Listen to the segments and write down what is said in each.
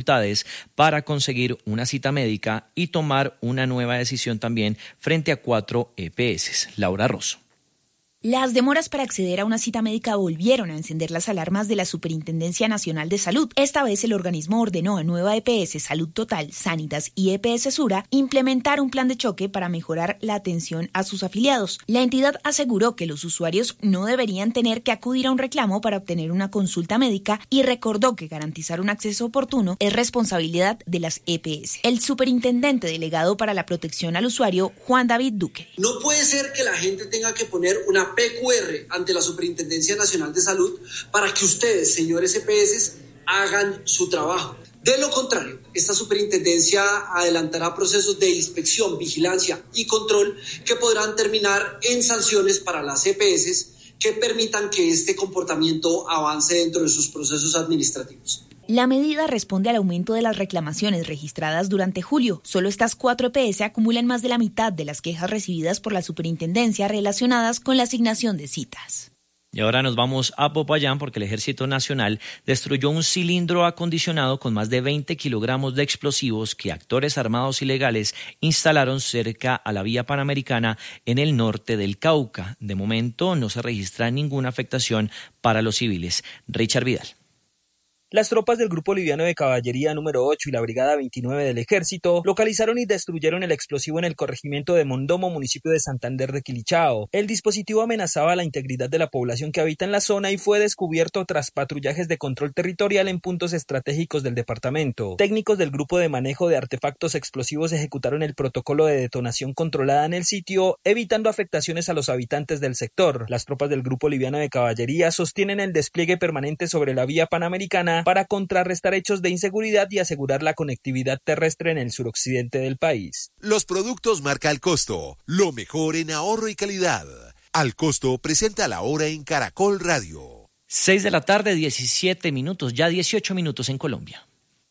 dificultades para conseguir una cita médica y tomar una nueva decisión también frente a 4 EPS. Laura Rosso. Las demoras para acceder a una cita médica volvieron a encender las alarmas de la Superintendencia Nacional de Salud. Esta vez el organismo ordenó a nueva EPS Salud Total, Sanitas y EPS Sura implementar un plan de choque para mejorar la atención a sus afiliados. La entidad aseguró que los usuarios no deberían tener que acudir a un reclamo para obtener una consulta médica y recordó que garantizar un acceso oportuno es responsabilidad de las EPS. El superintendente delegado para la protección al usuario, Juan David Duque. No puede ser que la gente tenga que poner una PQR ante la Superintendencia Nacional de Salud para que ustedes, señores EPS, hagan su trabajo. De lo contrario, esta superintendencia adelantará procesos de inspección, vigilancia y control que podrán terminar en sanciones para las EPS que permitan que este comportamiento avance dentro de sus procesos administrativos. La medida responde al aumento de las reclamaciones registradas durante julio. Solo estas 4 EPS acumulan más de la mitad de las quejas recibidas por la superintendencia relacionadas con la asignación de citas. Y ahora nos vamos a Popayán porque el Ejército Nacional destruyó un cilindro acondicionado con más de 20 kilogramos de explosivos que actores armados ilegales instalaron cerca a la vía panamericana en el norte del Cauca. De momento no se registra ninguna afectación para los civiles. Richard Vidal. Las tropas del Grupo Liviano de Caballería número 8 y la Brigada 29 del Ejército localizaron y destruyeron el explosivo en el corregimiento de Mondomo, municipio de Santander de Quilichao. El dispositivo amenazaba la integridad de la población que habita en la zona y fue descubierto tras patrullajes de control territorial en puntos estratégicos del departamento. Técnicos del Grupo de Manejo de Artefactos Explosivos ejecutaron el protocolo de detonación controlada en el sitio, evitando afectaciones a los habitantes del sector. Las tropas del Grupo Liviano de Caballería sostienen el despliegue permanente sobre la vía panamericana para contrarrestar hechos de inseguridad y asegurar la conectividad terrestre en el suroccidente del país. Los productos marca Al Costo, lo mejor en ahorro y calidad. Al Costo presenta la hora en Caracol Radio. 6 de la tarde, 17 minutos, ya 18 minutos en Colombia.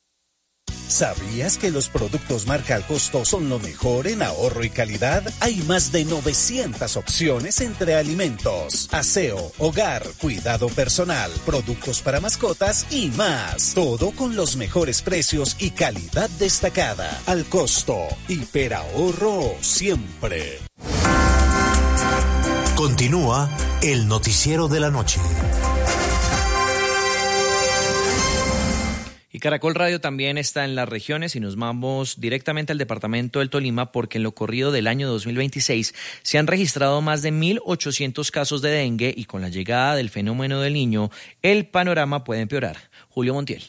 ¿Sabías que los productos marca Al Costo son lo mejor en ahorro y calidad? Hay más de 900 opciones entre alimentos, aseo, hogar, cuidado personal, productos para mascotas y más. Todo con los mejores precios y calidad destacada. Al Costo, hiperahorro siempre. Continúa el noticiero de la noche. Y Caracol Radio también está en las regiones y nos vamos directamente al departamento del Tolima porque en lo corrido del año 2026 se han registrado más de 1.800 casos de dengue y con la llegada del fenómeno del Niño, el panorama puede empeorar. Julio Montiel.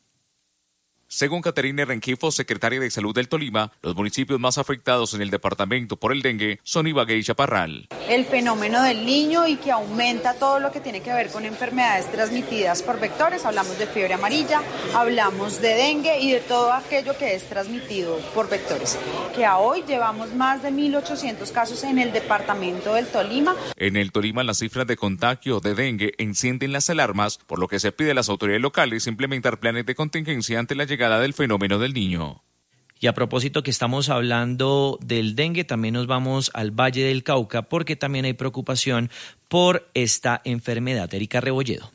Según Caterina Renquifo, secretaria de Salud del Tolima, los municipios más afectados en el departamento por el dengue son Ibagué y Chaparral. El fenómeno del Niño y que aumenta todo lo que tiene que ver con enfermedades transmitidas por vectores. Hablamos de fiebre amarilla, hablamos de dengue y de todo aquello que es transmitido por vectores. Que a hoy llevamos más de 1.800 casos en el departamento del Tolima. En el Tolima las cifras de contagio de dengue encienden las alarmas, por lo que se pide a las autoridades locales implementar planes de contingencia ante la llegada del fenómeno del Niño. Y a propósito que estamos hablando del dengue, también nos vamos al Valle del Cauca porque también hay preocupación por esta enfermedad. Erika Rebolledo.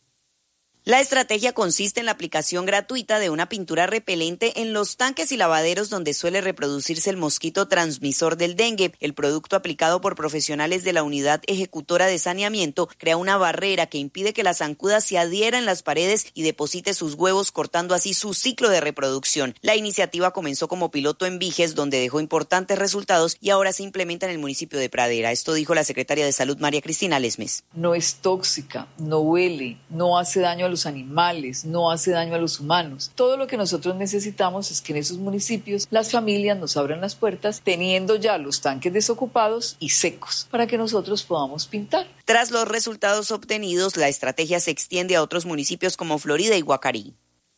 La estrategia consiste en la aplicación gratuita de una pintura repelente en los tanques y lavaderos donde suele reproducirse el mosquito transmisor del dengue. El producto aplicado por profesionales de la Unidad Ejecutora de Saneamiento crea una barrera que impide que la zancuda se adhiera en las paredes y deposite sus huevos, cortando así su ciclo de reproducción. La iniciativa comenzó como piloto en Viges, donde dejó importantes resultados y ahora se implementa en el municipio de Pradera. Esto dijo la secretaria de Salud, María Cristina Lesmes. No es tóxica, no huele, no hace daño a los animales, no hace daño a los humanos. Todo lo que nosotros necesitamos es que en esos municipios las familias nos abran las puertas teniendo ya los tanques desocupados y secos para que nosotros podamos pintar. Tras los resultados obtenidos, la estrategia se extiende a otros municipios como Florida y Guacarí.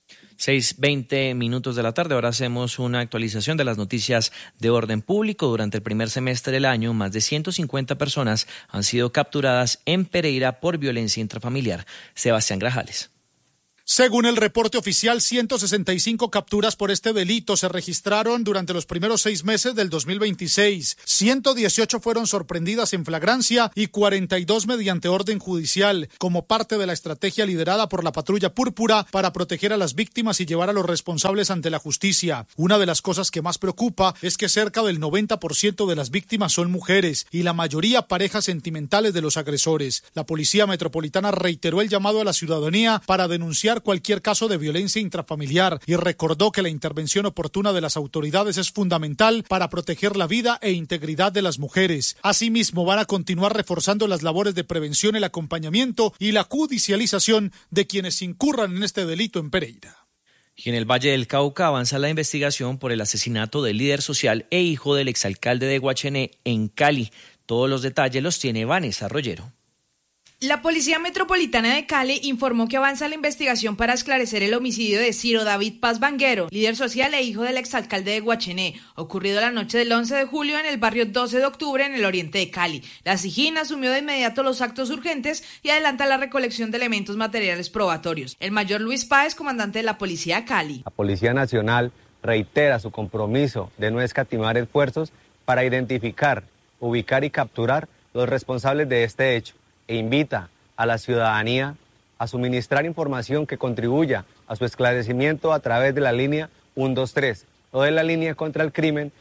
6:20 minutos de la tarde. Ahora hacemos una actualización de las noticias de orden público. Durante el primer semestre del año, más de 150 personas han sido capturadas en Pereira por violencia intrafamiliar. Sebastián Grajales. Según el reporte oficial, 165 capturas por este delito se registraron durante los primeros 6 meses del 2026. 118 fueron sorprendidas en flagrancia y 42 mediante orden judicial, como parte de la estrategia liderada por la Patrulla Púrpura para proteger a las víctimas y llevar a los responsables ante la justicia. Una de las cosas que más preocupa es que cerca del 90% de las víctimas son mujeres y la mayoría parejas sentimentales de los agresores. La Policía Metropolitana reiteró el llamado a la ciudadanía para denunciar cualquier caso de violencia intrafamiliar y recordó que la intervención oportuna de las autoridades es fundamental para proteger la vida e integridad de las mujeres. Asimismo, van a continuar reforzando las labores de prevención, el acompañamiento y la judicialización de quienes incurran en este delito en Pereira. Y en el Valle del Cauca avanza la investigación por el asesinato del líder social e hijo del exalcalde de Guachené en Cali. Todos los detalles los tiene Vanessa Rollero. La Policía Metropolitana de Cali informó que avanza la investigación para esclarecer el homicidio de Ciro David Paz Vanguero, líder social e hijo del exalcalde de Guachené, ocurrido la noche del 11 de julio en el barrio 12 de octubre en el oriente de Cali. La SIJIN asumió de inmediato los actos urgentes y adelanta la recolección de elementos materiales probatorios. El mayor Luis Páez, comandante de la Policía Cali. La Policía Nacional reitera su compromiso de no escatimar esfuerzos para identificar, ubicar y capturar los responsables de este hecho, e invita a la ciudadanía a suministrar información que contribuya a su esclarecimiento a través de la línea 123 o de la línea contra el crimen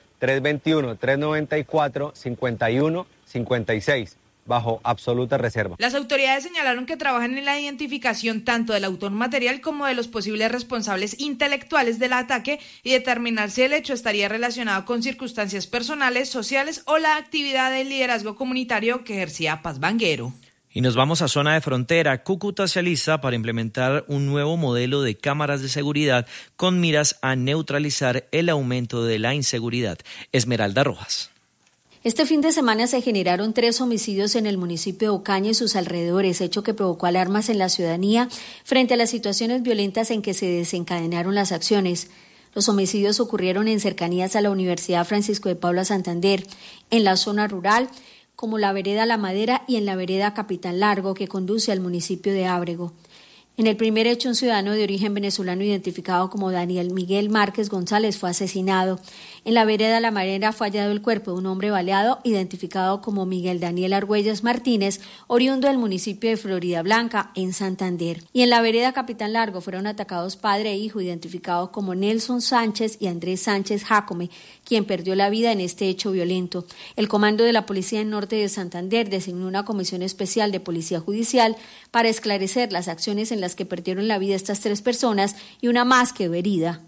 321-394-5156, bajo absoluta reserva. Las autoridades señalaron que trabajan en la identificación tanto del autor material como de los posibles responsables intelectuales del ataque y determinar si el hecho estaría relacionado con circunstancias personales, sociales o la actividad del liderazgo comunitario que ejercía Paz Vanguero. Y nos vamos a zona de frontera. Cúcuta se alista para implementar un nuevo modelo de cámaras de seguridad con miras a neutralizar el aumento de la inseguridad. Esmeralda Rojas. Este fin de semana se generaron 3 homicidios en el municipio de Ocaña y sus alrededores, hecho que provocó alarmas en la ciudadanía frente a las situaciones violentas en que se desencadenaron las acciones. Los homicidios ocurrieron en cercanías a la Universidad Francisco de Paula Santander, en la zona rural, como la vereda La Madera y en la vereda Capitán Largo, que conduce al municipio de Ábrego. En el primer hecho, un ciudadano de origen venezolano identificado como Daniel Miguel Márquez González fue asesinado. En la vereda La Madera fue hallado el cuerpo de un hombre baleado identificado como Miguel Daniel Argüelles Martínez, oriundo del municipio de Florida Blanca, en Santander. Y en la vereda Capitán Largo fueron atacados padre e hijo identificados como Nelson Sánchez y Andrés Sánchez Jácome, quien perdió la vida en este hecho violento. El comando de la Policía en Norte de Santander designó una comisión especial de Policía Judicial para esclarecer las acciones en las que perdieron la vida estas 3 personas y una más quedó herida.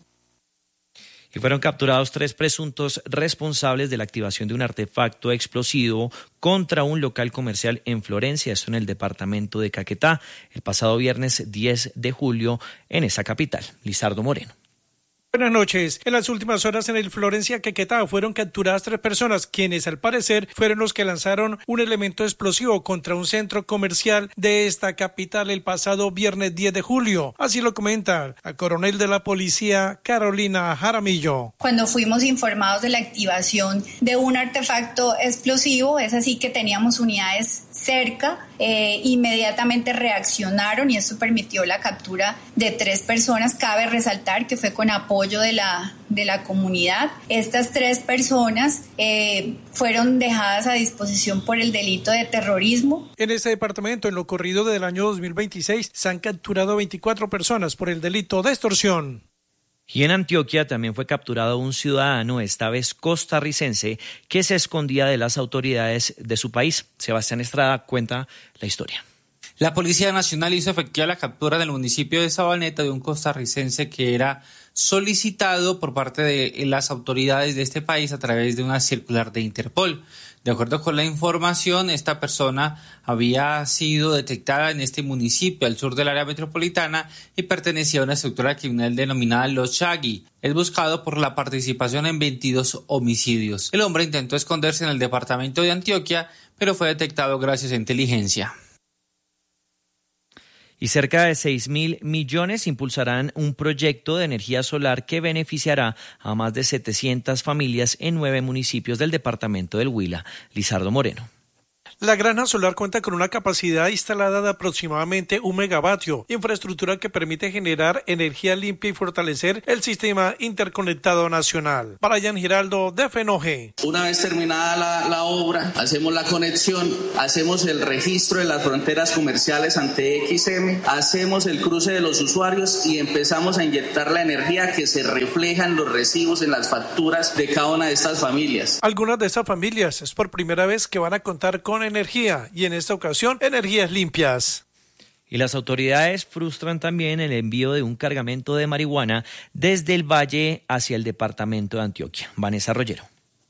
Y fueron capturados 3 presuntos responsables de la activación de un artefacto explosivo contra un local comercial en Florencia, esto en el departamento de Caquetá, el pasado viernes 10 de julio en esa capital. Lizardo Moreno. Buenas noches. En las últimas horas en el Florencia Caquetá fueron capturadas 3 personas, quienes al parecer fueron los que lanzaron un elemento explosivo contra un centro comercial de esta capital el pasado viernes 10 de julio. Así lo comenta la coronel de la policía, Carolina Jaramillo. Cuando fuimos informados de la activación de un artefacto explosivo, es así que teníamos unidades cerca, inmediatamente reaccionaron y esto permitió la captura de 3 personas. Cabe resaltar que fue con apoyo de la comunidad. Estas 3 personas fueron dejadas a disposición por el delito de terrorismo. En este departamento, en lo corrido del año 2026, se han capturado 24 personas por el delito de extorsión. Y en Antioquia también fue capturado un ciudadano, esta vez costarricense, que se escondía de las autoridades de su país. Sebastián Estrada cuenta la historia. La Policía Nacional hizo efectiva la captura del municipio de Sabaneta de un costarricense que era solicitado por parte de las autoridades de este país a través de una circular de Interpol. De acuerdo con la información, esta persona había sido detectada en este municipio al sur del área metropolitana y pertenecía a una estructura criminal denominada Los Shaggy. Es buscado por la participación en 22 homicidios. El hombre intentó esconderse en el departamento de Antioquia, pero fue detectado gracias a inteligencia. Y cerca de 6.000 millones impulsarán un proyecto de energía solar que beneficiará a más de 700 familias en 9 municipios del departamento del Huila. Lizardo Moreno. La granja solar cuenta con una capacidad instalada de aproximadamente 1 megavatio, infraestructura que permite generar energía limpia y fortalecer el sistema interconectado nacional. Brian Giraldo, de FENOGE. Una vez terminada la obra, hacemos la conexión, hacemos el registro de las fronteras comerciales ante XM, hacemos el cruce de los usuarios y empezamos a inyectar la energía que se refleja en los recibos, en las facturas de cada una de estas familias. Algunas de estas familias es por primera vez que van a contar con energía y en esta ocasión energías limpias. Y las autoridades frustran también el envío de un cargamento de marihuana desde el Valle hacia el departamento de Antioquia. Vanessa Rollero.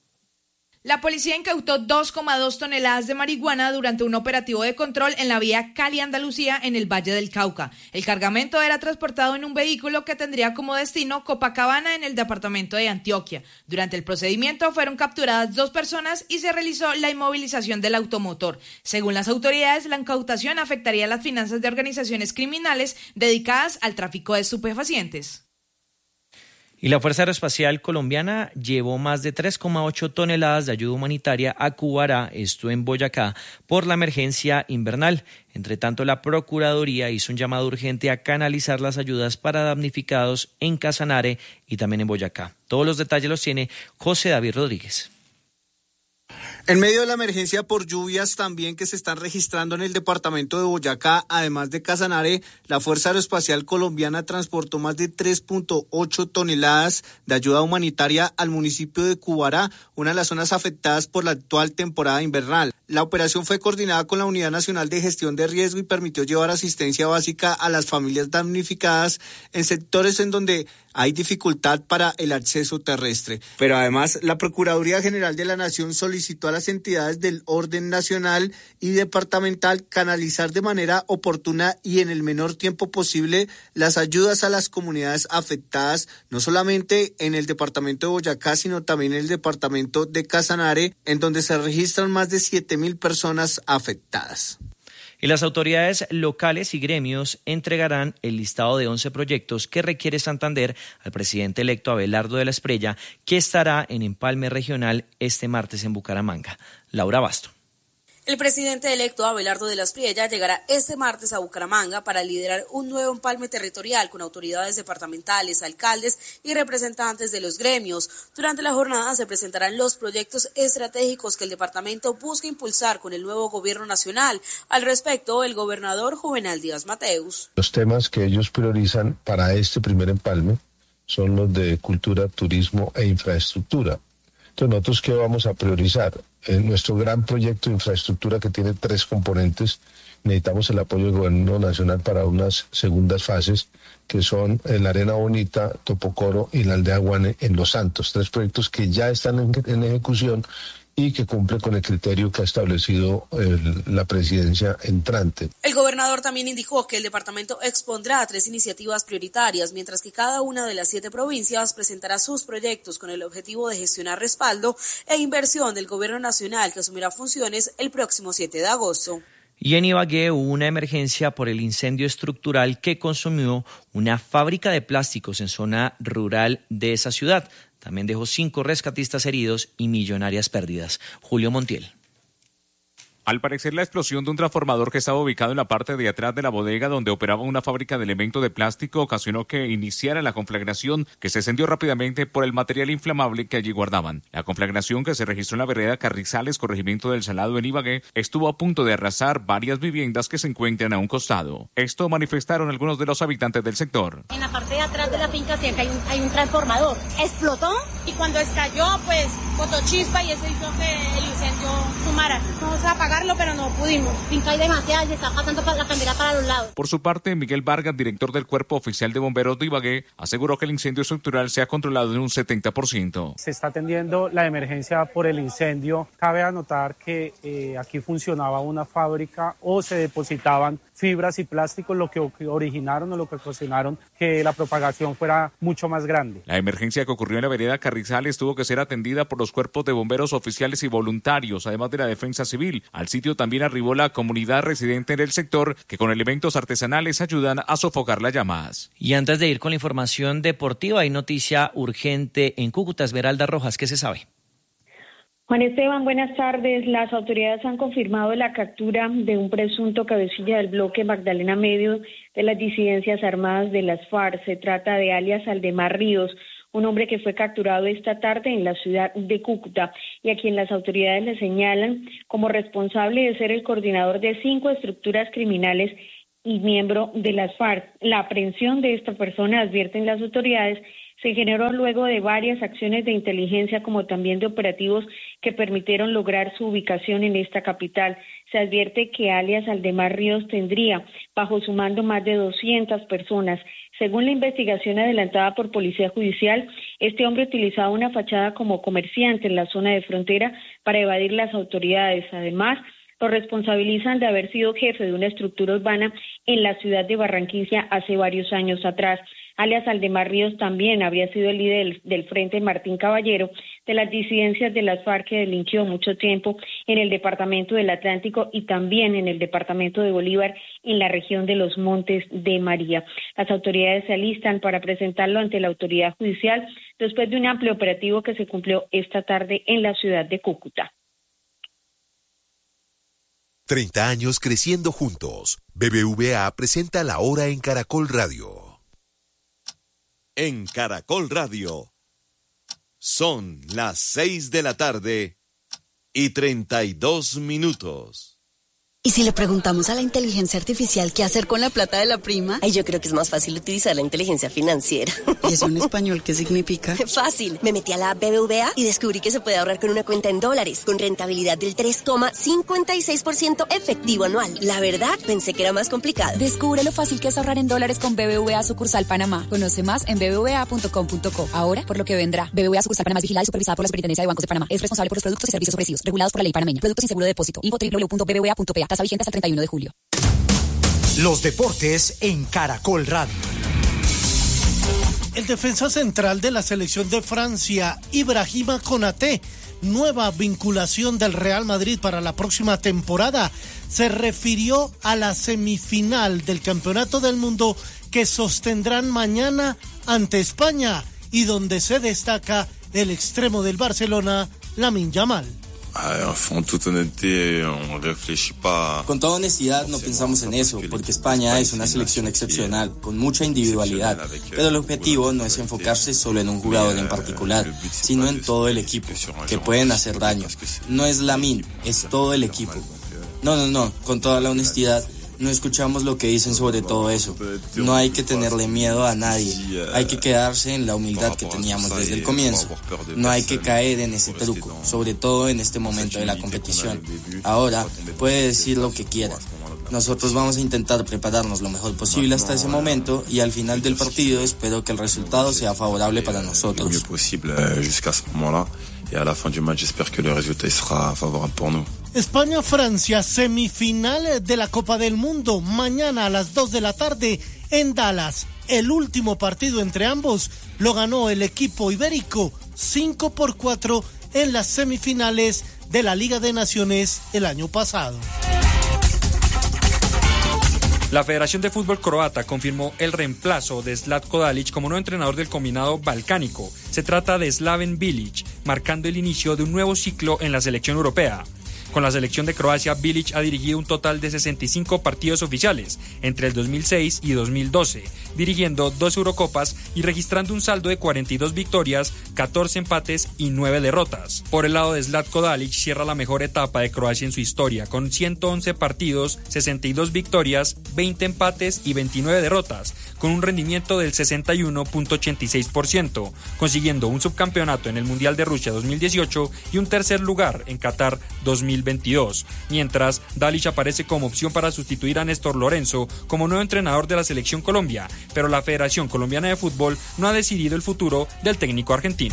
La policía incautó 2,2 toneladas de marihuana durante un operativo de control en la vía Cali-Andalucía en el Valle del Cauca. El cargamento era transportado en un vehículo que tendría como destino Copacabana en el departamento de Antioquia. Durante el procedimiento fueron capturadas 2 personas y se realizó la inmovilización del automotor. Según las autoridades, la incautación afectaría las finanzas de organizaciones criminales dedicadas al tráfico de estupefacientes. Y la Fuerza Aeroespacial Colombiana llevó más de 3,8 toneladas de ayuda humanitaria a Cubará, esto en Boyacá, por la emergencia invernal. Entre tanto, la Procuraduría hizo un llamado urgente a canalizar las ayudas para damnificados en Casanare y también en Boyacá. Todos los detalles los tiene José David Rodríguez. En medio de la emergencia por lluvias también que se están registrando en el departamento de Boyacá, además de Casanare, la Fuerza Aeroespacial Colombiana transportó más de 3,8 toneladas de ayuda humanitaria al municipio de Cubará, una de las zonas afectadas por la actual temporada invernal. La operación fue coordinada con la Unidad Nacional de Gestión de Riesgo y permitió llevar asistencia básica a las familias damnificadas en sectores en donde hay dificultad para el acceso terrestre. Pero además, la Procuraduría General de la Nación solicitó a las entidades del orden nacional y departamental canalizar de manera oportuna y en el menor tiempo posible las ayudas a las comunidades afectadas, no solamente en el departamento de Boyacá, sino también en el departamento de Casanare, en donde se registran más de 7,000 personas afectadas. Y las autoridades locales y gremios entregarán el listado de 11 proyectos que requiere Santander al presidente electo Abelardo de la Espriella, que estará en Empalme Regional este martes en Bucaramanga. Laura Basto. El presidente electo Abelardo de la Espriella llegará este martes a Bucaramanga para liderar un nuevo empalme territorial con autoridades departamentales, alcaldes y representantes de los gremios. Durante la jornada se presentarán los proyectos estratégicos que el departamento busca impulsar con el nuevo gobierno nacional. Al respecto, el gobernador Juvenal Díaz Mateus. Los temas que ellos priorizan para este primer empalme son los de cultura, turismo e infraestructura. Entonces, ¿nosotros qué vamos a priorizar? En nuestro gran proyecto de infraestructura que tiene 3 componentes, necesitamos el apoyo del gobierno nacional para unas segundas fases, que son la Arena Bonita, Topocoro y la Aldea Guane en Los Santos. 3 proyectos que ya están en ejecución y que cumple con el criterio que ha establecido la presidencia entrante. El gobernador también indicó que el departamento expondrá 3 iniciativas prioritarias, mientras que cada una de las 7 provincias presentará sus proyectos con el objetivo de gestionar respaldo e inversión del gobierno nacional, que asumirá funciones el próximo 7 de agosto. Y en Ibagué hubo una emergencia por el incendio estructural que consumió una fábrica de plásticos en zona rural de esa ciudad. También dejó 5 rescatistas heridos y millonarias pérdidas. Julio Montiel. Al parecer, la explosión de un transformador que estaba ubicado en la parte de atrás de la bodega donde operaba una fábrica de elementos de plástico ocasionó que iniciara la conflagración, que se encendió rápidamente por el material inflamable que allí guardaban. La conflagración, que se registró en la vereda Carrizales, corregimiento del Salado en Ibagué, estuvo a punto de arrasar varias viviendas que se encuentran a un costado. Esto manifestaron algunos de los habitantes del sector. En la parte de atrás de la finca siempre hay un transformador. Explotó y cuando estalló, pues botó chispa y eso hizo que el incendio sumara. Vamos a apagarlo, pero no pudimos. Finca hay demasiada y se está pasando la candela para los lados. Por su parte, Miguel Vargas, director del Cuerpo Oficial de Bomberos de Ibagué, aseguró que el incendio estructural se ha controlado en un 70%. Se está atendiendo la emergencia por el incendio. Cabe anotar que aquí funcionaba una fábrica o se depositaban fibras y plásticos, lo que originaron o lo que ocasionaron que la propagación fuera mucho más grande. La emergencia que ocurrió en la vereda Carrizales tuvo que ser atendida por los cuerpos de bomberos oficiales y voluntarios, además de la defensa civil. Al sitio también arribó la comunidad residente en el sector, que con elementos artesanales ayudan a sofocar las llamas. Y antes de ir con la información deportiva, hay noticia urgente en Cúcuta. Esmeralda Rojas, ¿qué se sabe? Juan Esteban, buenas tardes. Las autoridades han confirmado la captura de un presunto cabecilla del bloque Magdalena Medio de las disidencias armadas de las FARC. Se trata de alias Aldemar Ríos, un hombre que fue capturado esta tarde en la ciudad de Cúcuta y a quien las autoridades le señalan como responsable de ser el coordinador de 5 estructuras criminales y miembro de las FARC. La aprehensión de esta persona, advierten las autoridades, se generó luego de varias acciones de inteligencia como también de operativos que permitieron lograr su ubicación en esta capital. Se advierte que alias Aldemar Ríos tendría bajo su mando más de 200 personas. Según la investigación adelantada por Policía Judicial, este hombre utilizaba una fachada como comerciante en la zona de frontera para evadir las autoridades. Además, lo responsabilizan de haber sido jefe de una estructura urbana en la ciudad de Barranquilla hace varios años atrás. Alias Aldemar Ríos también habría sido el líder del Frente Martín Caballero de las disidencias de las FARC, que delinquió mucho tiempo en el departamento del Atlántico y también en el departamento de Bolívar, en la región de los Montes de María. Las autoridades se alistan para presentarlo ante la autoridad judicial después de un amplio operativo que se cumplió esta tarde en la ciudad de Cúcuta. 30 años creciendo juntos. BBVA presenta La Hora en Caracol Radio. En Caracol Radio son las 6 de la tarde y 32 minutos. ¿Y si le preguntamos a la inteligencia artificial qué hacer con la plata de la prima? Ay, yo creo que es más fácil utilizar la inteligencia financiera. ¿Y eso en español qué significa? Fácil. Me metí a la app BBVA y descubrí que se puede ahorrar con una cuenta en dólares, con rentabilidad del 3,56% efectivo anual. La verdad, pensé que era más complicado. Descubre lo fácil que es ahorrar en dólares con BBVA Sucursal Panamá. Conoce más en bbva.com.co. Ahora, por lo que vendrá. BBVA Sucursal Panamá es vigilada y supervisada por la Superintendencia de Bancos de Panamá. Es responsable por los productos y servicios ofrecidos, regulados por la ley panameña. Productos sin seguro de depósito. Info www.bbva.pa. Tasa vigente hasta el 31 de julio. Los deportes en Caracol Radio. El defensa central de la selección de Francia, Ibrahima Konaté, nueva vinculación del Real Madrid para la próxima temporada, se refirió a la semifinal del Campeonato del Mundo que sostendrán mañana ante España y donde se destaca el extremo del Barcelona, Lamine Yamal. Con toda honestidad no pensamos en eso, porque España es una selección excepcional, con mucha individualidad, pero el objetivo no es enfocarse solo en un jugador en particular, sino en todo el equipo, que pueden hacer daño. No es Lamine, es todo el equipo. No, con toda la honestidad, no escuchamos lo que dicen sobre todo eso. No hay que tenerle miedo a nadie. Hay que quedarse en la humildad que teníamos desde el comienzo. No hay que caer en ese truco, sobre todo en este momento de la competición. Ahora puede decir lo que quiera. Nosotros vamos a intentar prepararnos lo mejor posible hasta ese momento y al final del partido espero que el resultado sea favorable para nosotros. España-Francia, semifinal de la Copa del Mundo, mañana a las 2 de la tarde en Dallas. El último partido entre ambos lo ganó el equipo ibérico 5-4 en las semifinales de la Liga de Naciones el año pasado. La Federación de Fútbol Croata confirmó el reemplazo de Zlatko Dalic como nuevo entrenador del combinado balcánico. Se trata de Slaven Bilic, marcando el inicio de un nuevo ciclo en la selección europea. Con la selección de Croacia, Bilic ha dirigido un total de 65 partidos oficiales entre el 2006 y 2012, dirigiendo 2 Eurocopas y registrando un saldo de 42 victorias, 14 empates y 9 derrotas. Por el lado de Zlatko Dalic, cierra la mejor etapa de Croacia en su historia, con 111 partidos, 62 victorias, 20 empates y 29 derrotas, con un rendimiento del 61.86%, consiguiendo un subcampeonato en el Mundial de Rusia 2018 y un tercer lugar en Qatar 2022, mientras Dalic aparece como opción para sustituir a Néstor Lorenzo como nuevo entrenador de la Selección Colombia, pero la Federación Colombiana de Fútbol no ha decidido el futuro del técnico argentino.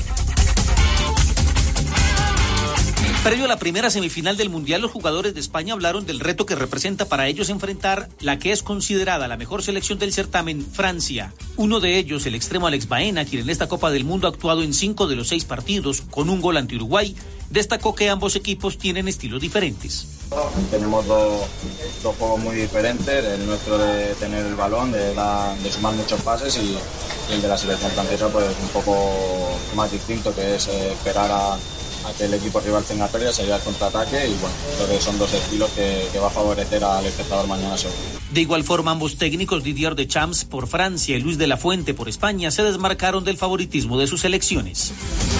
Previo a la primera semifinal del Mundial, los jugadores de España hablaron del reto que representa para ellos enfrentar la que es considerada la mejor selección del certamen, Francia. Uno de ellos, el extremo Alex Baena, quien en esta Copa del Mundo ha actuado en 5 de los 6 partidos con un gol ante Uruguay, destacó que ambos equipos tienen estilos diferentes. Tenemos dos juegos muy diferentes, el nuestro de tener el balón, de sumar muchos pases y el de la selección francesa pues un poco más distinto, que es esperar a a que el equipo rival tenga pérdida, salir al contraataque y bueno, creo que son dos estilos que va a favorecer al espectador mañana seguro. De igual forma, ambos técnicos, Didier Deschamps por Francia y Luis de la Fuente por España, se desmarcaron del favoritismo de sus selecciones.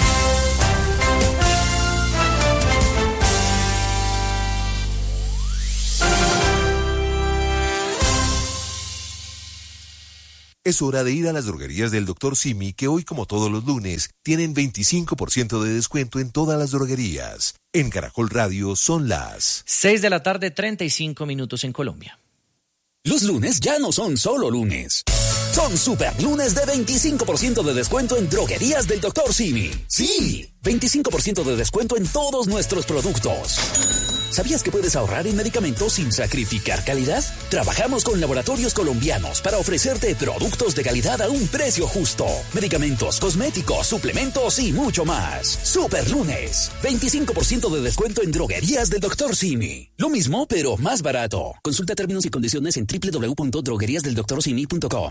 Es hora de ir a las droguerías del Dr. Simi, que hoy, como todos los lunes, tienen 25% de descuento en todas las droguerías. En Caracol Radio son las 6:35 p.m. en Colombia. Los lunes ya no son solo lunes. Son super lunes de 25% de descuento en droguerías del Dr. Simi. Sí, 25% de descuento en todos nuestros productos. ¿Sabías que puedes ahorrar en medicamentos sin sacrificar calidad? Trabajamos con laboratorios colombianos para ofrecerte productos de calidad a un precio justo. Medicamentos, cosméticos, suplementos y mucho más. Super lunes, 25% de descuento en droguerías del Dr. Simi. Lo mismo, pero más barato. Consulta términos y condiciones en www.drogueriasdeldoctorsimi.co.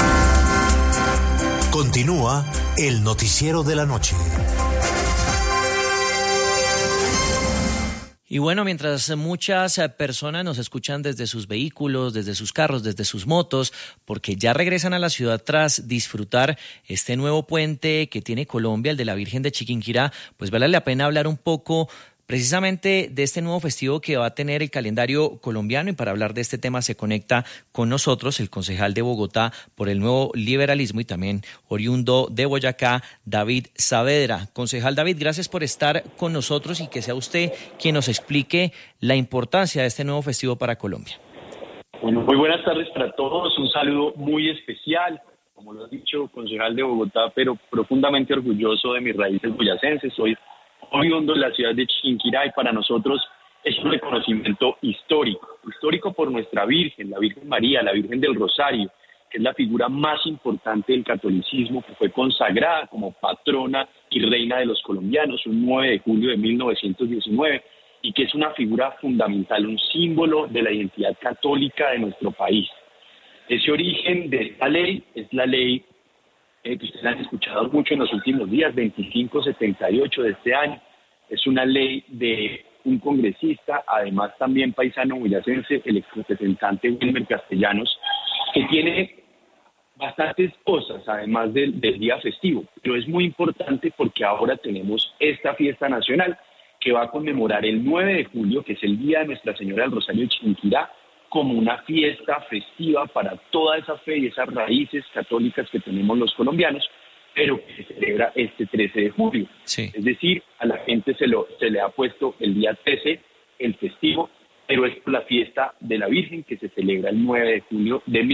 Continúa el noticiero de la noche. Y bueno, mientras muchas personas nos escuchan desde sus vehículos, desde sus carros, desde sus motos, porque ya regresan a la ciudad tras disfrutar este nuevo puente que tiene Colombia, el de la Virgen de Chiquinquirá, pues vale la pena hablar un poco precisamente de este nuevo festivo que va a tener el calendario colombiano, y para hablar de este tema se conecta con nosotros el concejal de Bogotá por el Nuevo Liberalismo y también oriundo de Boyacá, David Saavedra. Concejal David, gracias por estar con nosotros y que sea usted quien nos explique la importancia de este nuevo festivo para Colombia. Bueno, muy buenas tardes para todos, un saludo muy especial, como lo has dicho, concejal de Bogotá, pero profundamente orgulloso de mis raíces boyacenses. Soy oriundo de la ciudad de Chiquinquirá y para nosotros es un reconocimiento histórico por nuestra Virgen, la Virgen María, la Virgen del Rosario, que es la figura más importante del catolicismo, que fue consagrada como patrona y reina de los colombianos un 9 de julio de 1919 y que es una figura fundamental, un símbolo de la identidad católica de nuestro país. Ese origen de esta ley es la ley que ustedes han escuchado mucho en los últimos días, 2578 de este año. Es una ley de un congresista, además también paisano boyacense, el exrepresentante Wilmer Castellanos, que tiene bastantes cosas, además del día festivo. Pero es muy importante porque ahora tenemos esta fiesta nacional que va a conmemorar el 9 de julio, que es el Día de Nuestra Señora del Rosario de Chiquinquirá, como una fiesta festiva para toda esa fe y esas raíces católicas que tenemos los colombianos, pero que se celebra este 13 de julio. Sí. Es decir, a la gente se le ha puesto el día 13, el festivo, pero es por la fiesta de la Virgen que se celebra el 9 de julio de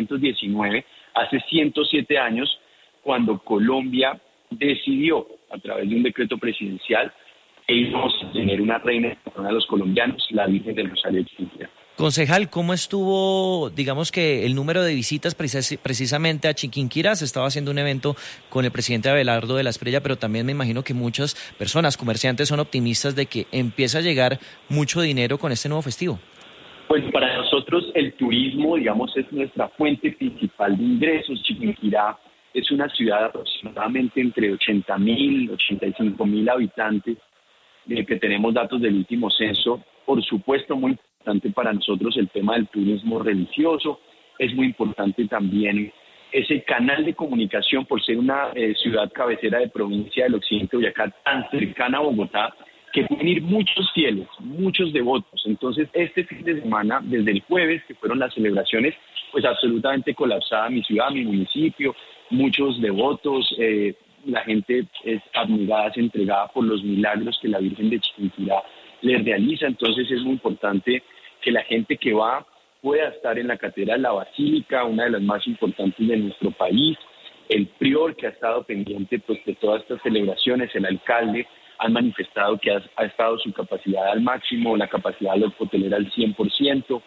1919, hace 107 años, cuando Colombia decidió, a través de un decreto presidencial, que íbamos a tener una reina patrona de los colombianos, la Virgen del Rosario de Chiquinquirá. Concejal, ¿cómo estuvo, digamos que el número de visitas precisamente a Chiquinquirá? Se estaba haciendo un evento con el presidente Abelardo de la Espriella, pero también me imagino que muchas personas, comerciantes, son optimistas de que empieza a llegar mucho dinero con este nuevo festivo. Pues para nosotros el turismo, digamos, es nuestra fuente principal de ingresos. Chiquinquirá es una ciudad aproximadamente entre 80.000, 85.000 habitantes, que tenemos datos del último censo. Por supuesto, muy importante para nosotros el tema del turismo religioso, es muy importante también ese canal de comunicación por ser una ciudad cabecera de provincia del occidente de Boyacá, tan cercana a Bogotá, que pueden ir muchos fieles, muchos devotos. Entonces, este fin de semana, desde el jueves, que fueron las celebraciones, pues absolutamente colapsada mi ciudad, mi municipio, muchos devotos, la gente es abnegada, es entregada por los milagros que la Virgen de Chiquinquirá les realiza. Entonces es muy importante que la gente que va pueda estar en la Catedral, la Basílica, una de las más importantes de nuestro país, el prior que ha estado pendiente pues de todas estas celebraciones, el alcalde, han manifestado que ha estado su capacidad al máximo, la capacidad hotelera al 100%,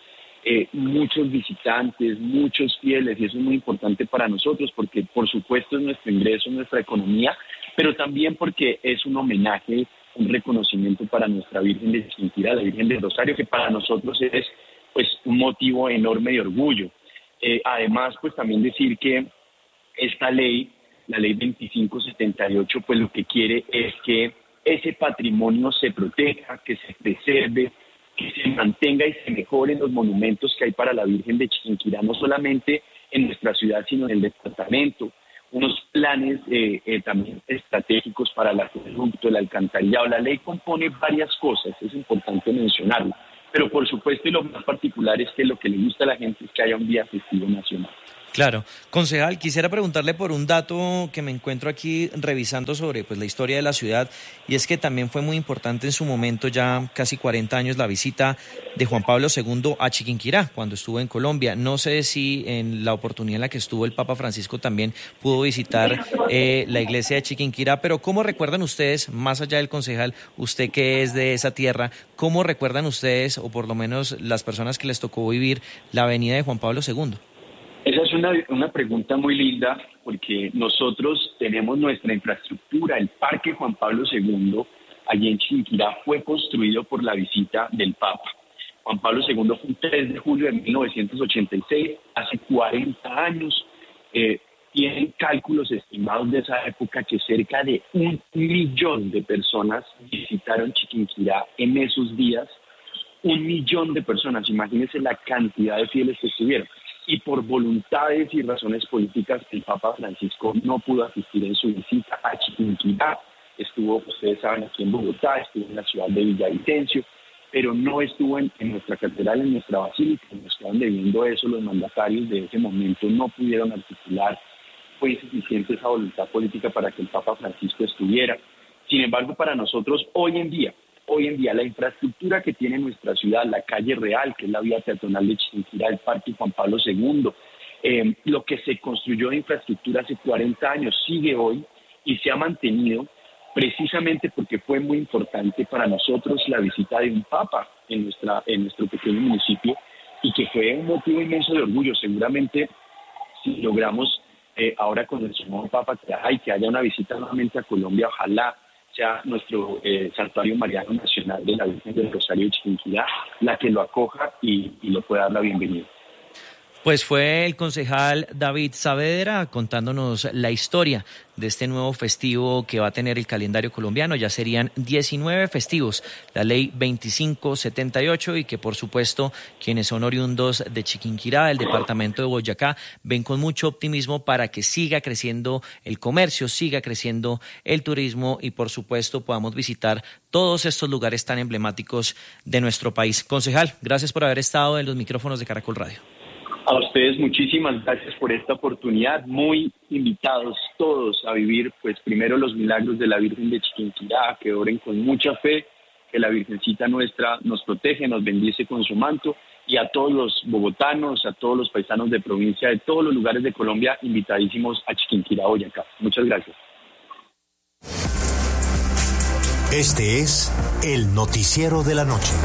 muchos visitantes, muchos fieles, y eso es muy importante para nosotros porque por supuesto es nuestro ingreso, nuestra economía, pero también porque es un homenaje, un reconocimiento para nuestra Virgen de Chiquinquirá, la Virgen del Rosario, que para nosotros es pues un motivo enorme de orgullo. Además, pues también decir que esta ley, la ley 2578, pues lo que quiere es que ese patrimonio se proteja, que se preserve, que se mantenga y se mejoren los monumentos que hay para la Virgen de Chiquinquirá, no solamente en nuestra ciudad, sino en el departamento. Unos planes también estratégicos para el acueducto, el alcantarillado. La ley compone varias cosas, es importante mencionarlo. Pero por supuesto, y lo más particular es que lo que le gusta a la gente es que haya un día festivo nacional. Claro. Concejal, quisiera preguntarle por un dato que me encuentro aquí revisando sobre la historia de la ciudad, y es que también fue muy importante en su momento, ya casi 40 años, la visita de Juan Pablo II a Chiquinquirá cuando estuvo en Colombia. No sé si en la oportunidad en la que estuvo el Papa Francisco también pudo visitar la iglesia de Chiquinquirá, pero ¿cómo recuerdan ustedes, más allá del concejal, usted que es de esa tierra, cómo recuerdan ustedes, o por lo menos las personas que les tocó vivir, la venida de Juan Pablo II? Esa es una pregunta muy linda, porque nosotros tenemos nuestra infraestructura. El Parque Juan Pablo II, allí en Chiquinquirá, fue construido por la visita del Papa. Juan Pablo II fue un 3 de julio de 1986, hace 40 años. Tienen cálculos estimados de esa época que cerca de 1 millón de personas visitaron Chiquinquirá en esos días. 1 millón de personas, imagínense la cantidad de fieles que estuvieron. Y por voluntades y razones políticas, el Papa Francisco no pudo asistir en su visita a Chiquinquirá. Estuvo, ustedes saben, aquí en Bogotá, estuvo en la ciudad de Villavicencio, pero no estuvo en nuestra catedral, en nuestra basílica. Nos estaban debiendo eso, los mandatarios de ese momento no pudieron articular. Fue insuficiente esa voluntad política para que el Papa Francisco estuviera. Sin embargo, para nosotros, hoy en día, la infraestructura que tiene nuestra ciudad, la calle Real, que es la vía peatonal de Chiquinquirá, el Parque Juan Pablo II, lo que se construyó de infraestructura hace 40 años sigue hoy y se ha mantenido precisamente porque fue muy importante para nosotros la visita de un papa en nuestro pequeño municipio, y que fue un motivo inmenso de orgullo. Seguramente, si logramos ahora con el nuevo papa que haya una visita nuevamente a Colombia, ojalá sea nuestro santuario mariano nacional de la Virgen del Rosario de Chiquinquirá la que lo acoja y lo pueda dar la bienvenida. Pues fue el concejal David Saavedra contándonos la historia de este nuevo festivo que va a tener el calendario colombiano. Ya serían 19 festivos, la ley 2578, y que por supuesto quienes son oriundos de Chiquinquirá, del departamento de Boyacá, ven con mucho optimismo para que siga creciendo el comercio, siga creciendo el turismo y por supuesto podamos visitar todos estos lugares tan emblemáticos de nuestro país. Concejal, gracias por haber estado en los micrófonos de Caracol Radio. A ustedes muchísimas gracias por esta oportunidad, muy invitados todos a vivir pues primero los milagros de la Virgen de Chiquinquirá, que oren con mucha fe, que la Virgencita nuestra nos protege, nos bendice con su manto, y a todos los bogotanos, a todos los paisanos de provincia, de todos los lugares de Colombia, invitadísimos a Chiquinquirá, Boyacá. Muchas gracias. Este es el Noticiero de la Noche.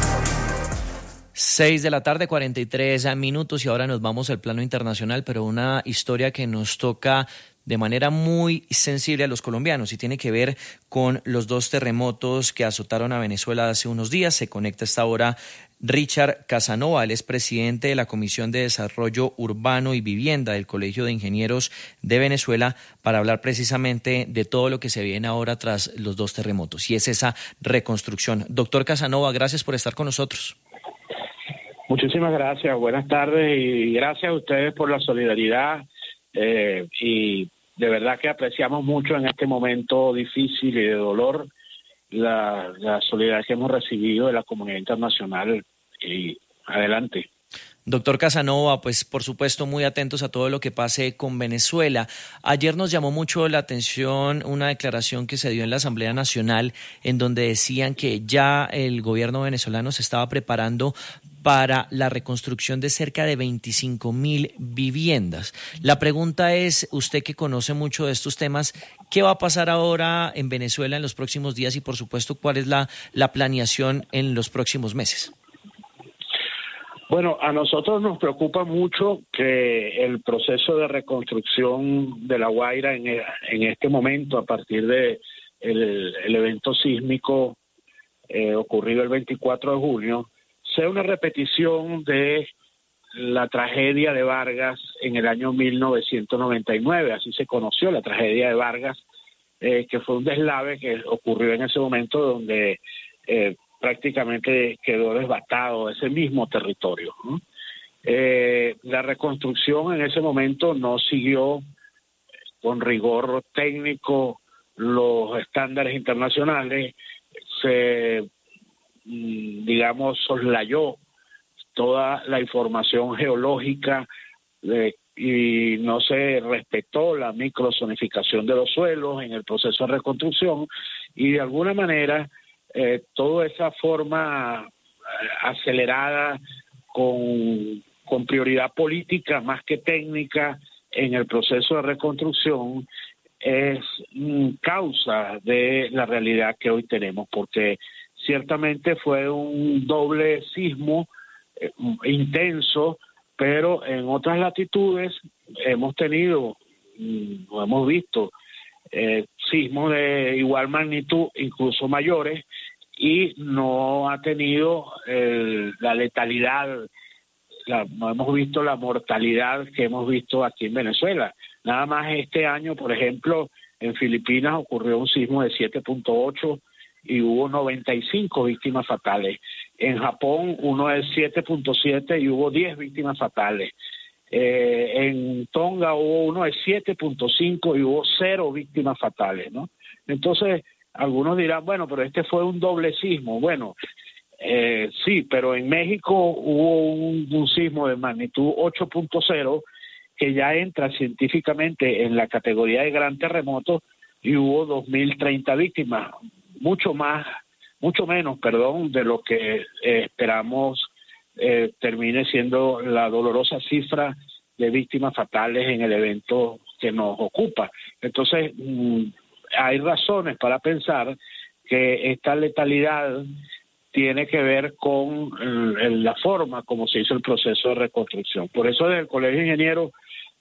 6 de la tarde, 43 minutos, y ahora nos vamos al plano internacional, pero una historia que nos toca de manera muy sensible a los colombianos y tiene que ver con los 2 terremotos que azotaron a Venezuela hace unos días. Se conecta a esta hora Richard Casanova, él es presidente de la Comisión de Desarrollo Urbano y Vivienda del Colegio de Ingenieros de Venezuela, para hablar precisamente de todo lo que se viene ahora tras los 2 terremotos, y es esa reconstrucción. Doctor Casanova, gracias por estar con nosotros. Muchísimas gracias, buenas tardes, y gracias a ustedes por la solidaridad, y de verdad que apreciamos mucho en este momento difícil y de dolor la solidaridad que hemos recibido de la comunidad internacional. Y adelante. Doctor Casanova, pues por supuesto muy atentos a todo lo que pase con Venezuela. Ayer nos llamó mucho la atención una declaración que se dio en la Asamblea Nacional, en donde decían que ya el gobierno venezolano se estaba preparando para la reconstrucción de cerca de 25.000 viviendas. La pregunta es, usted que conoce mucho de estos temas, ¿qué va a pasar ahora en Venezuela en los próximos días y por supuesto cuál es la planeación en los próximos meses? Bueno, a nosotros nos preocupa mucho que el proceso de reconstrucción de La Guaira en este momento, a partir de el evento sísmico ocurrido el 24 de junio, sea una repetición de la tragedia de Vargas en el año 1999. Así se conoció la tragedia de Vargas, que fue un deslave que ocurrió en ese momento donde prácticamente quedó devastado ese mismo territorio, ¿no? La reconstrucción en ese momento no siguió con rigor técnico los estándares internacionales, se, digamos, soslayó toda la información geológica y no se respetó la microzonificación de los suelos en el proceso de reconstrucción, y de alguna manera toda esa forma acelerada con prioridad política más que técnica en el proceso de reconstrucción es causa de la realidad que hoy tenemos, porque ciertamente fue un doble sismo intenso, pero en otras latitudes hemos tenido, hemos visto sismos de igual magnitud, incluso mayores, y no ha tenido la letalidad, no hemos visto la mortalidad que hemos visto aquí en Venezuela. Nada más este año, por ejemplo, en Filipinas ocurrió un sismo de 7.8 y hubo 95 víctimas fatales. En Japón uno de 7.7 y hubo 10 víctimas fatales. En Tonga hubo uno de 7.5 y hubo 0 víctimas fatales, ¿no? Entonces, algunos dirán, bueno, pero este fue un doble sismo. Bueno, sí, pero en México hubo un sismo de magnitud 8.0 que ya entra científicamente en la categoría de gran terremoto y hubo 2.030 víctimas, mucho menos, de lo que esperamos termine siendo la dolorosa cifra de víctimas fatales en el evento que nos ocupa. Entonces, hay razones para pensar que esta letalidad tiene que ver con la forma como se hizo el proceso de reconstrucción. Por eso desde el Colegio de Ingenieros,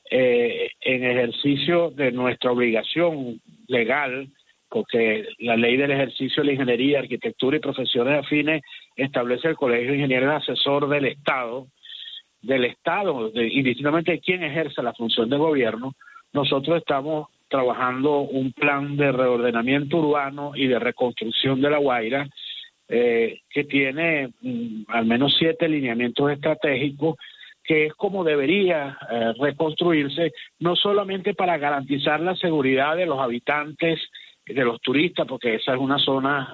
en ejercicio de nuestra obligación legal, porque la ley del ejercicio de la ingeniería, arquitectura y profesiones afines establece el Colegio de Ingenieros asesor del Estado, indistintamente de quién ejerce la función de gobierno. Nosotros estamos trabajando un plan de reordenamiento urbano y de reconstrucción de La Guaira, que tiene al menos 7 lineamientos estratégicos, que es como debería reconstruirse, no solamente para garantizar la seguridad de los habitantes, de los turistas, porque esa es una zona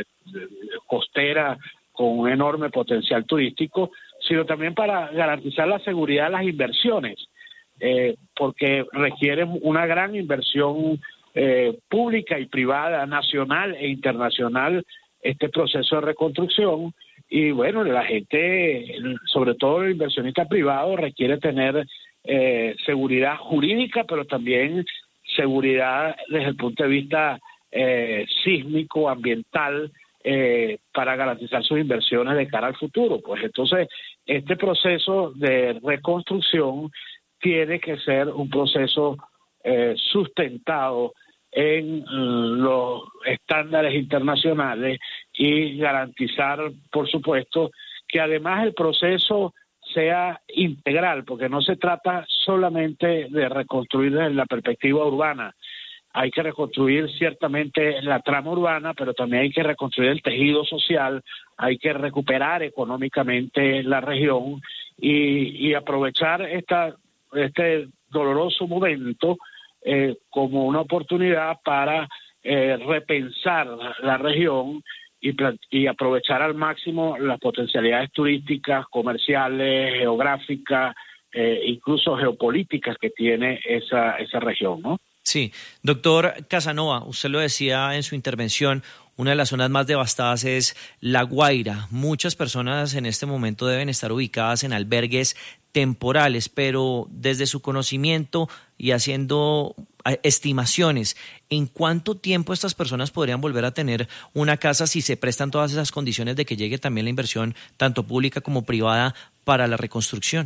costera con un enorme potencial turístico, sino también para garantizar la seguridad de las inversiones, porque requieren una gran inversión pública y privada, nacional e internacional, este proceso de reconstrucción. Y bueno, la gente, sobre todo el inversionista privado, requiere tener seguridad jurídica, pero también seguridad desde el punto de vista sísmico, ambiental, para garantizar sus inversiones de cara al futuro. Pues entonces, este proceso de reconstrucción tiene que ser un proceso sustentado en los estándares internacionales y garantizar, por supuesto, que además el proceso sea integral, porque no se trata solamente de reconstruir desde la perspectiva urbana. Hay que reconstruir ciertamente la trama urbana, pero también hay que reconstruir el tejido social, hay que recuperar económicamente la región y aprovechar este doloroso momento como una oportunidad para repensar la región y aprovechar al máximo las potencialidades turísticas, comerciales, geográficas, incluso geopolíticas que tiene esa región, ¿no? Sí, doctor Casanova, usted lo decía en su intervención, una de las zonas más devastadas es La Guaira. Muchas personas en este momento deben estar ubicadas en albergues temporales, pero desde su conocimiento y haciendo estimaciones, ¿en cuánto tiempo estas personas podrían volver a tener una casa si se prestan todas esas condiciones de que llegue también la inversión, tanto pública como privada, para la reconstrucción?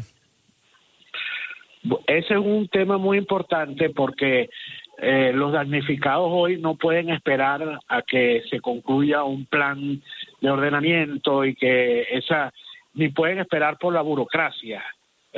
Ese es un tema muy importante porque los damnificados hoy no pueden esperar a que se concluya un plan de ordenamiento y ni pueden esperar por la burocracia,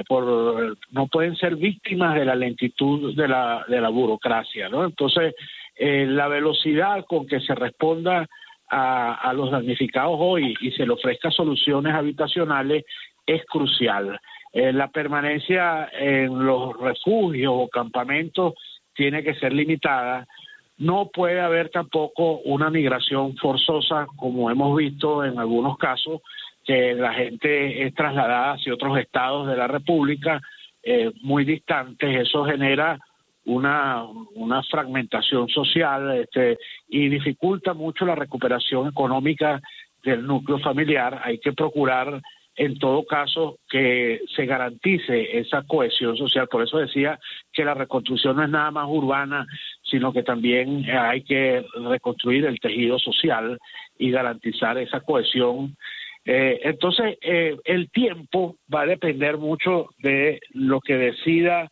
no pueden ser víctimas de la lentitud de la burocracia, ¿no? Entonces, la velocidad con que se responda a los damnificados hoy y se le ofrezca soluciones habitacionales es crucial. La permanencia en los refugios o campamentos tiene que ser limitada. No puede haber tampoco una migración forzosa, como hemos visto en algunos casos, que la gente es trasladada hacia otros estados de la República muy distantes. Eso genera una fragmentación social y dificulta mucho la recuperación económica del núcleo familiar. Hay que procurar en todo caso que se garantice esa cohesión social. Por eso decía que la reconstrucción no es nada más urbana, sino que también hay que reconstruir el tejido social y garantizar esa cohesión. Entonces, el tiempo va a depender mucho de lo que decida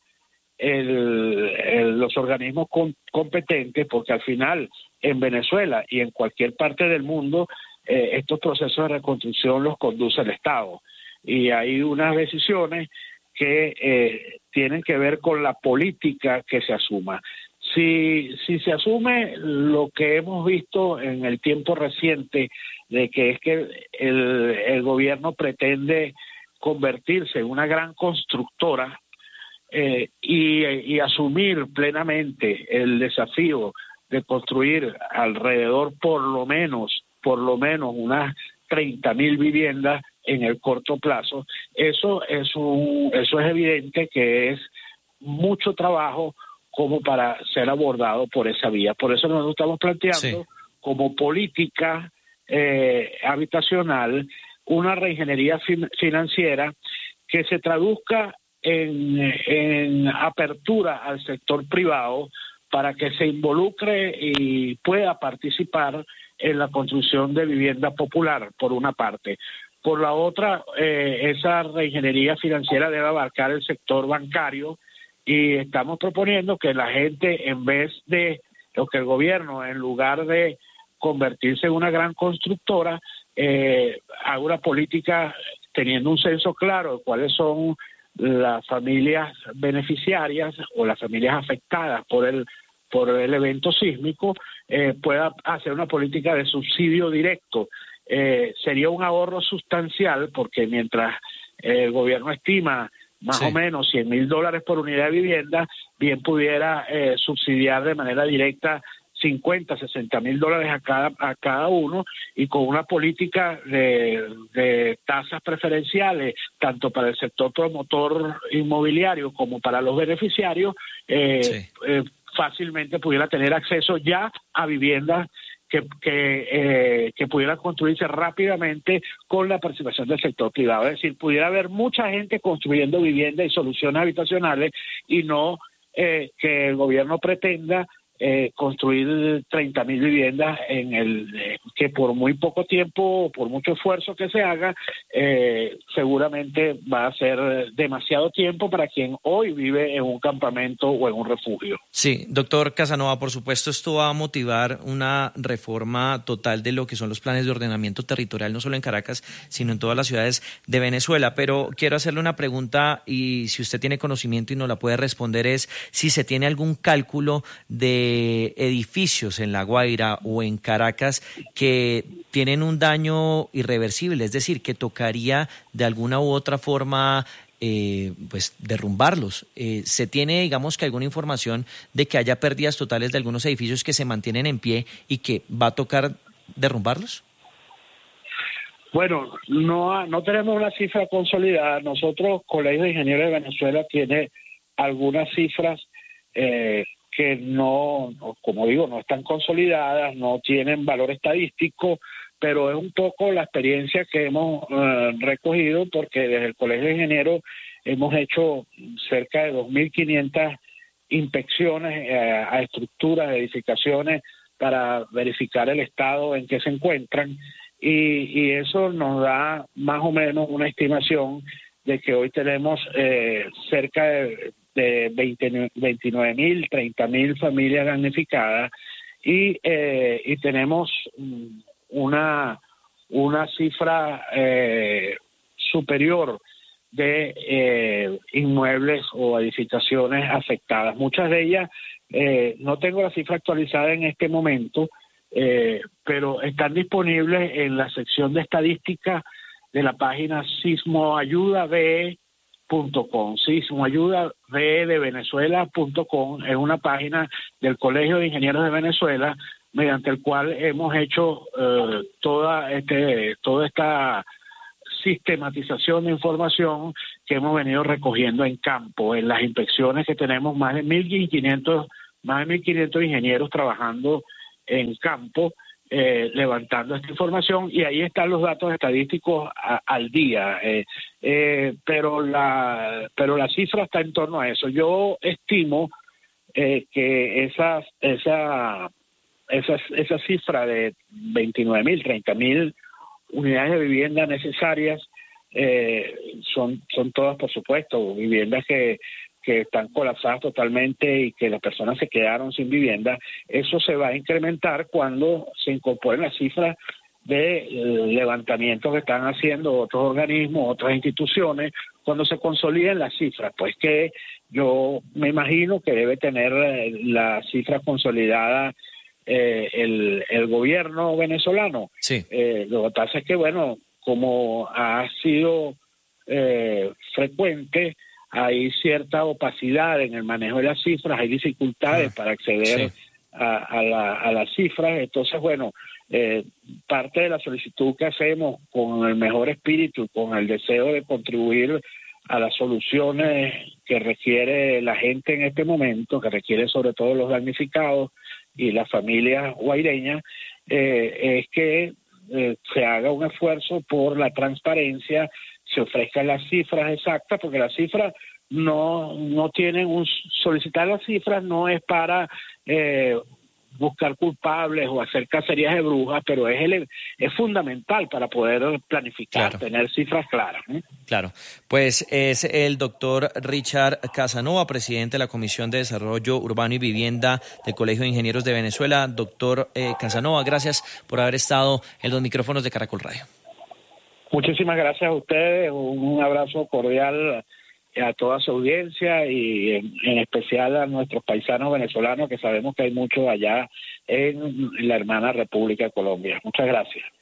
los organismos competentes, porque al final en Venezuela y en cualquier parte del mundo estos procesos de reconstrucción los conduce el Estado, y hay unas decisiones que tienen que ver con la política que se asuma. Si se asume lo que hemos visto en el tiempo reciente, de que es que el gobierno pretende convertirse en una gran constructora y asumir plenamente el desafío de construir alrededor por lo menos unas 30.000 viviendas en el corto plazo, eso es evidente que es mucho trabajo como para ser abordado por esa vía. Por eso nos estamos planteando como política habitacional una reingeniería financiera que se traduzca en apertura al sector privado para que se involucre y pueda participar en la construcción de vivienda popular, por una parte. Por la otra, esa reingeniería financiera debe abarcar el sector bancario, y estamos proponiendo que la gente, en vez de lo que el gobierno, en lugar de convertirse en una gran constructora, haga una política teniendo un censo claro de cuáles son las familias beneficiarias o las familias afectadas por el evento sísmico, pueda hacer una política de subsidio directo. Sería un ahorro sustancial, porque mientras el gobierno estima más o menos $100,000 por unidad de vivienda, bien pudiera subsidiar de manera directa $50,000-$60,000 a cada uno, y con una política de tasas preferenciales tanto para el sector promotor inmobiliario como para los beneficiarios, fácilmente pudiera tener acceso ya a viviendas que pudieran construirse rápidamente con la participación del sector privado. Es decir, pudiera haber mucha gente construyendo viviendas y soluciones habitacionales, y no que el gobierno pretenda construir 30.000 viviendas que por muy poco tiempo, por mucho esfuerzo que se haga, seguramente va a ser demasiado tiempo para quien hoy vive en un campamento o en un refugio. Sí, doctor Casanova, por supuesto esto va a motivar una reforma total de lo que son los planes de ordenamiento territorial, no solo en Caracas, sino en todas las ciudades de Venezuela. Pero quiero hacerle una pregunta, y si usted tiene conocimiento y nos la puede responder, es si se tiene algún cálculo de edificios en La Guaira o en Caracas que tienen un daño irreversible, es decir, que tocaría de alguna u otra forma pues derrumbarlos. ¿Se tiene, digamos, que alguna información de que haya pérdidas totales de algunos edificios que se mantienen en pie y que va a tocar derrumbarlos? Bueno, no tenemos una cifra consolidada. Nosotros, Colegio de Ingenieros de Venezuela, tiene algunas cifras que no, como digo, no están consolidadas, no tienen valor estadístico, pero es un poco la experiencia que hemos recogido, porque desde el Colegio de Ingenieros hemos hecho cerca de 2.500 inspecciones a estructuras, edificaciones, para verificar el estado en que se encuentran, y eso nos da más o menos una estimación de que hoy tenemos cerca de 29.000, 30.000 familias damnificadas, y tenemos una cifra superior de inmuebles o edificaciones afectadas. Muchas de ellas, no tengo la cifra actualizada en este momento, pero están disponibles en la sección de estadística de la página sismoayudabe.com. Sismoayudabe de Venezuela.com es una página del Colegio de Ingenieros de Venezuela, mediante el cual hemos hecho toda esta sistematización de información que hemos venido recogiendo en campo, en las inspecciones que tenemos más de 1.500 ingenieros trabajando en campo, levantando esta información, y ahí están los datos estadísticos al día, pero la cifra está en torno a eso. Yo estimo que esa cifra de 29.000, 30.000 unidades de vivienda necesarias son todas, por supuesto, viviendas que están colapsadas totalmente y que las personas se quedaron sin vivienda. Eso se va a incrementar cuando se incorporen las cifras de levantamientos que están haciendo otros organismos, otras instituciones, cuando se consoliden las cifras, pues que yo me imagino que debe tener la cifra consolidada el gobierno venezolano. Sí. Lo que pasa es que, bueno, como ha sido frecuente, hay cierta opacidad en el manejo de las cifras, hay dificultades para acceder a las cifras. Entonces, bueno, parte de la solicitud que hacemos con el mejor espíritu, con el deseo de contribuir a las soluciones que requiere la gente en este momento, que requiere sobre todo los damnificados y las familias guaireñas, es que se haga un esfuerzo por la transparencia, se ofrezcan las cifras exactas, porque las cifras no tienen solicitar las cifras no es para buscar culpables o hacer cacerías de brujas, pero es fundamental para poder planificar, claro, tener cifras claras. Claro, pues es el doctor Richard Casanova, presidente de la Comisión de Desarrollo Urbano y Vivienda del Colegio de Ingenieros de Venezuela. Doctor Casanova, gracias por haber estado en los micrófonos de Caracol Radio. Muchísimas gracias a ustedes, un abrazo cordial a toda su audiencia y en especial a nuestros paisanos venezolanos, que sabemos que hay muchos allá en la hermana República de Colombia. Muchas gracias.